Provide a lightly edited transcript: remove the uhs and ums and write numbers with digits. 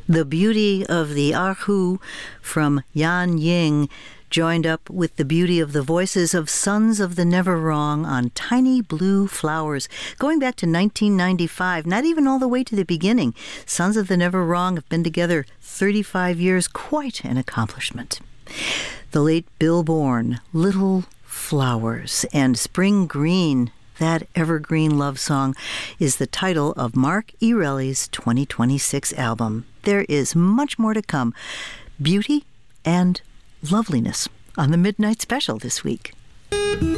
The beauty of the Erhu from Yan Ying joined up with the beauty of the voices of Sons of the Never Wrong on Tiny Blue Flowers. Going back to 1995, not even all the way to the beginning, Sons of the Never Wrong have been together 35 years, quite an accomplishment. The late Bill Bourne, Little Flowers, and Spring Green, that evergreen love song, is the title of Mark Erelli's 2026 album. There is much more to come. Beauty and loveliness on the Midnight Special this week.